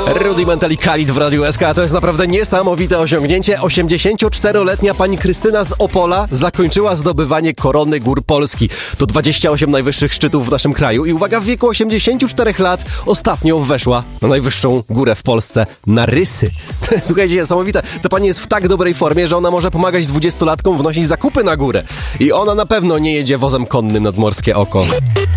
Rudimentali Khalid w Radiu SK. To jest naprawdę niesamowite osiągnięcie. 84-letnia pani Krystyna z Opola zakończyła zdobywanie korony gór Polski. To 28 najwyższych szczytów w naszym kraju i uwaga, w wieku 84 lat ostatnio weszła na najwyższą górę w Polsce, na Rysy. Słuchajcie, niesamowite. Ta pani jest w tak dobrej formie, że ona może pomagać 20-latkom wnosić zakupy na górę. I ona na pewno nie jedzie wozem konnym nad Morskie Oko.